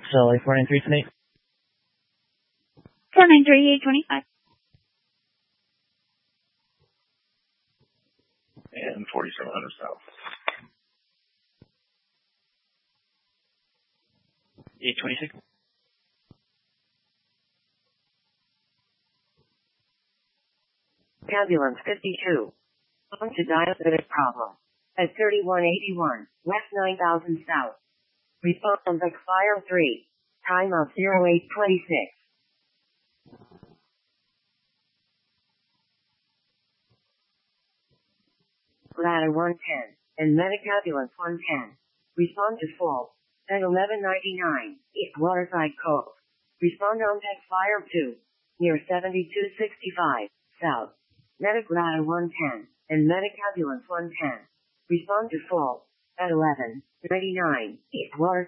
Sully, 493 493-825. And 4700 south. 826. Ambulance 52. On to diabetic problem. At 3181, West 9000 South. Response on Fire 3. Time of 0826. Ladder 110, and Medic Ambulance 110. Respond to fault. At 1199, East Waterside Cove. Respond on Fire 2. Near 7265, South. Medic Ladder 110, and Medic Ambulance 110. Respond to fault. At 1199, East Waterside